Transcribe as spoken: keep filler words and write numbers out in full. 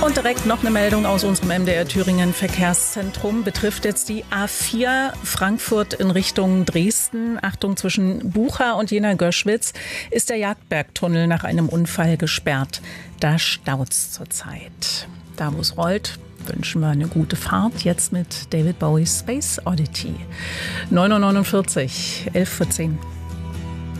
Und direkt noch eine Meldung aus unserem M D R Thüringen Verkehrszentrum. Betrifft jetzt die A vier Frankfurt in Richtung Dresden. Achtung, zwischen Bucha und Jena-Göschwitz ist der Jagdbergtunnel nach einem Unfall gesperrt. Da staut's zurzeit. Da, wo es rollt, wünschen wir eine gute Fahrt. Jetzt mit David Bowies Space Oddity. neun Uhr neunundvierzig, elf vor zehn.